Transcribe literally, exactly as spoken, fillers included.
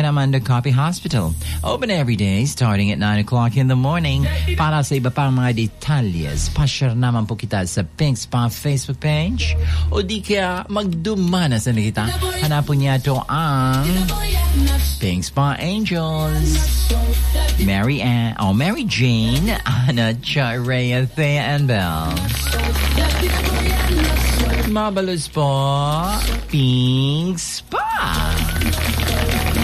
Amanda Copy Hospital. Open every day starting at nine o'clock in the morning. Para sa iba pang mga detalyes, pa-share naman po kita sa Pink Spa Facebook page. O di kaya magdumana sa nakita. Hanapon niya ito ang Pink Spa Angels. Mary Ann, oh, Mary Jane, Anna, Rhea, Thea, and Belle. Mabalos po, Pink Spa.